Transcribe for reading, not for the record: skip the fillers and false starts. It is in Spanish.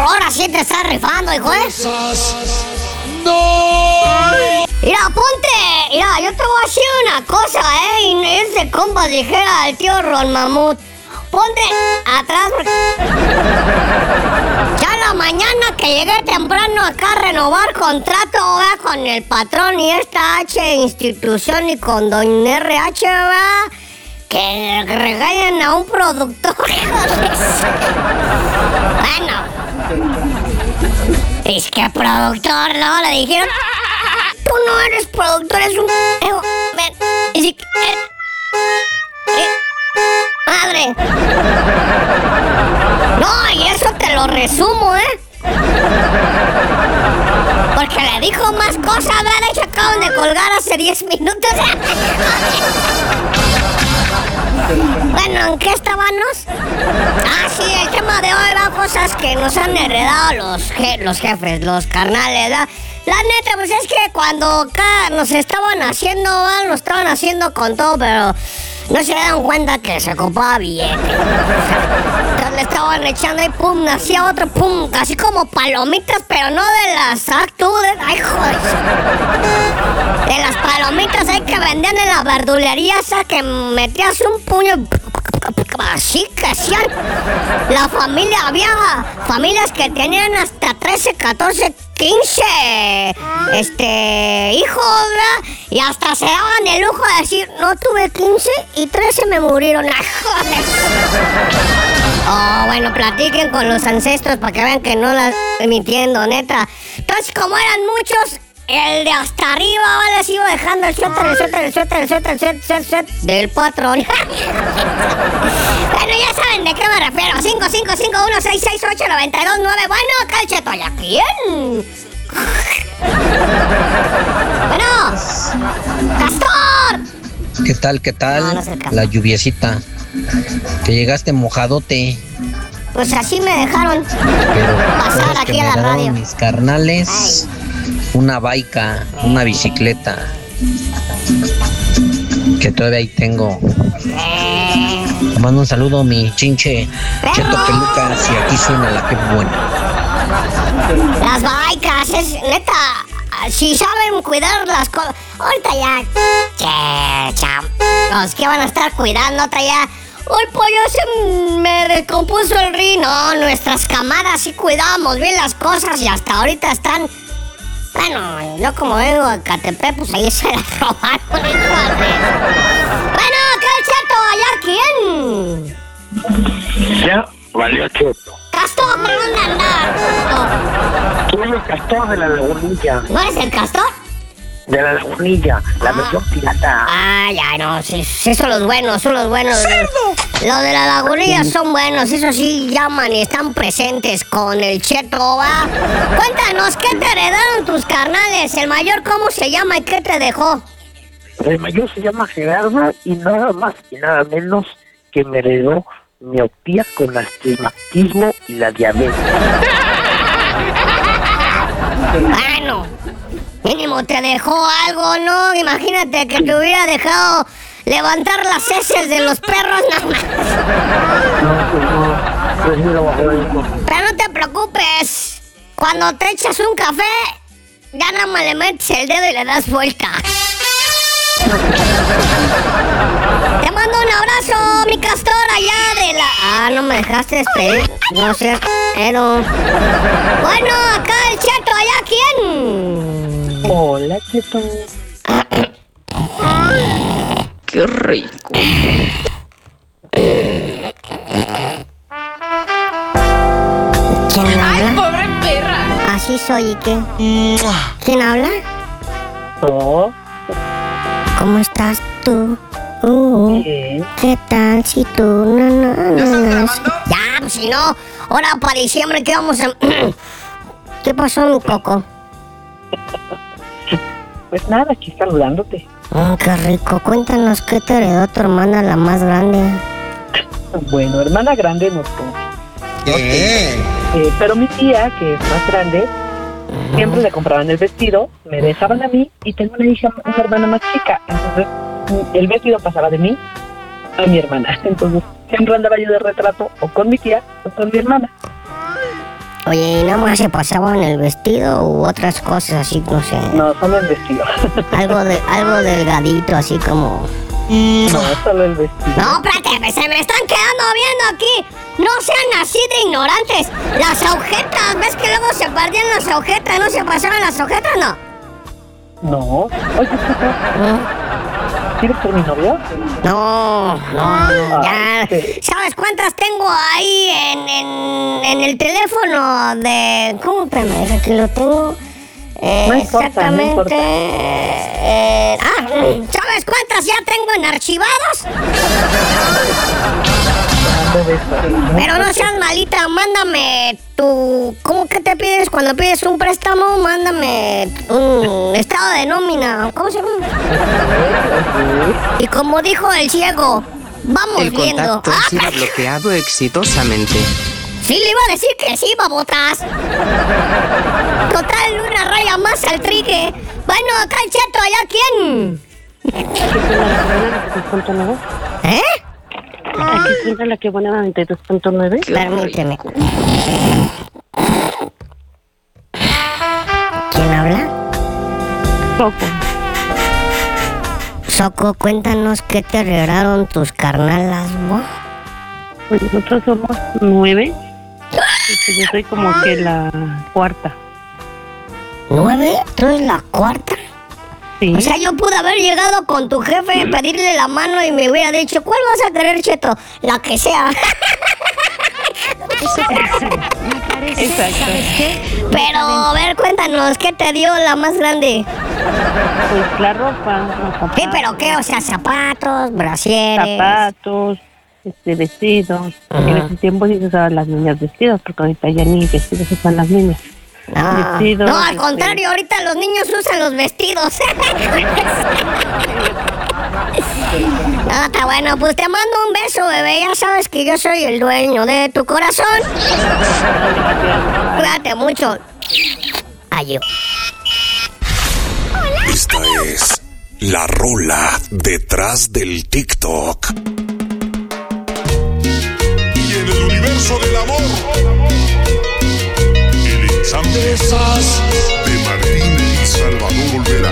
ahora sí te estás rifando, hijo, ¿eh? ¡No! Mira, ponte. Mira, yo te voy a decir una cosa, Y es de compas, dijera el tío Ron Mamut. Ponte atrás porque... Ya la mañana que llegué temprano acá a renovar contrato, ¿verdad? Con el patrón y esta institución y con Don RH, ¿verdad? Que regañan a un productor. Bueno. Es que productor, ¿no? Le dijeron... Tú no eres productor, eres un... Ven. Madre. No, y eso te lo resumo, Porque le dijo más cosas, ¿verdad? De hecho, acaban de colgar hace 10 minutos. Bueno, ¿en qué estábamos? Ah, sí, el tema de hoy va cosas que nos han heredado los jefes, los carnales, ¿verdad? La neta, pues es que cuando acá nos estaban haciendo, ¿verdad? Lo estaban haciendo con todo, pero no se dieron cuenta que se ocupaba billete. Entonces le estaban echando y pum, hacía otro pum, así como palomitas, pero no de las actuales. Ay, joder. De las palomitas hay que vendían en la verdulería, esa que metías un puño así que hacían. La familia, había familias que tenían hasta 13, 14, 15 hijos, ¿verdad? Y hasta se daban el lujo de decir, no tuve 15 y 13 me murieron. ¡Ay, joder! Oh, bueno, platiquen con los ancestros para que vean que no las estoy mintiendo, neta. Entonces, como eran muchos, el de hasta arriba, les iba dejando el suéter del patrón. Bueno, ya saben de qué me refiero. 5551668929. Bueno, acá el Cheto, ¿y a quién? Bueno, Castor. ¿Qué tal? No, no es el Castor. La lluviecita. Que llegaste mojadote. Pues así me dejaron pasar aquí a la radio. Mis carnales. Ay. Una baica, una bicicleta. Que todavía ahí tengo. Te mando un saludo a mi chinche Cheto Pelucas y aquí suena la que buena. Las baicas, es neta. Si saben cuidar las cosas. Ahorita ya. Los que van a estar cuidando, otra ya. Hoy pues ya se me descompuso el río. No, nuestras camadas sí cuidamos bien las cosas y hasta ahorita están. Bueno, yo como vengo a Catepec, pues ahí se la robaron. Bueno, acá el Cheto, ¿allá quién? Ya valió Cheto. Castor, ¿por dónde andas? Tú eres el Castor de la Lagunilla. ¿No eres el Castor? De la Lagunilla, la versión pirata. Ah, ya no, sí, son los buenos, ¡Cerdo! Los de la Lagunilla son buenos, eso sí llaman y están presentes con el Cheto, ¿va? Cuéntanos, ¿qué te heredaron tus carnales? El mayor, ¿cómo se llama y qué te dejó? El mayor se llama Gerardo y nada más y nada menos que me heredó miopía con astigmatismo y la diabetes. Bueno, mínimo te dejó algo, ¿no? Imagínate que te hubiera dejado levantar las heces de los perros, nada más. Pero no te preocupes. Cuando te echas un café, ya nada más le metes el dedo y le das vuelta. Te mando un abrazo, mi Castor, allá de la... Ah, no me dejaste despedir. No sé, pero... Bueno, acá el Cheto, ¿allá quién? Hola, Cheto. ¡Qué rico! ¿Quién habla? ¡Ay, pobre perra! Así soy, ¿y qué? ¿Quién habla? Oh. ¿Cómo estás tú? Bien. ¿Qué tal si tú no? Ya, pues si no, ahora para diciembre que vamos a... ¿Qué pasó, mi coco? Pues nada, aquí saludándote. Qué rico. Cuéntanos qué te heredó tu hermana, la más grande. Bueno, hermana grande no tengo. Pero mi tía, que es más grande, siempre le compraban el vestido, me dejaban a mí y tengo una hermana más chica. Entonces, el vestido pasaba de mí a mi hermana. Entonces, siempre andaba yo de retrato o con mi tía o con mi hermana. Oye, ¿y nada más se pasaban el vestido u otras cosas así, no sé? No, solo el vestido. Algo delgadito, así como... No, solo el vestido. No, espérate, se me están quedando viendo aquí. No sean así de ignorantes. Las agujetas, ¿ves que luego se perdían las agujetas? ¿No se pasaron las agujetas, no? No. Oye, ¿quieres ser mi novio? No, ya. Sí. ¿Sabes cuántas tengo ahí en el teléfono de... ¿Cómo? Espérame, aquí lo tengo. No importa, exactamente. ¿Sabes cuántas ya tengo en archivados? Pero no seas malita, mándame tu... ¿Cómo que te pides cuando pides un préstamo? Mándame un estado de nómina. ¿Cómo se llama? Y como dijo el ciego, vamos el viendo. El contacto ha sido bloqueado exitosamente. Sí, le iba a decir que sí, babotas. Total, una raya más al trique. Bueno, acá el Cheto, ¿allá quién? ¿Eh? Aquí cuenta la que pone 92.9. Permíteme. ¿Quién habla? Soco. Soco, cuéntanos qué te regalaron tus carnalas, ¿no? Pues nosotros somos 9. Pues yo soy como que la cuarta. ¿9? ¿Tú eres la cuarta? Sí. O sea, yo pude haber llegado con tu jefe, pedirle la mano y me hubiera dicho, ¿cuál vas a querer, Cheto? La que sea. Exacto. ¿Sabes qué? Pero, a ver, cuéntanos, ¿qué te dio la más grande? Pues la ropa, los zapatos. Sí, pero ¿qué? O sea, zapatos, brasieres. Zapatos, vestidos. Porque en ese tiempo sí se usaban las niñas vestidos, porque ahorita ya ni vestidos usan las niñas. Vestidos, no, al contrario, ahorita los niños usan los vestidos. No, está bueno, pues te mando un beso, bebé. Ya sabes que yo soy el dueño de tu corazón. Cuídate mucho. Adiós. Esta es la rola detrás del TikTok. Y en el universo del amor, el ensamble.